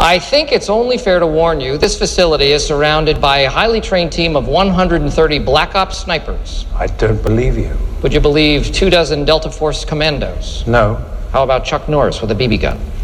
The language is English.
I think it's only fair to warn you, this facility is surrounded by a highly trained team of 130 Black Ops snipers. I don't believe you. Would you believe 24 Delta Force commandos? No. How about Chuck Norris with a BB gun?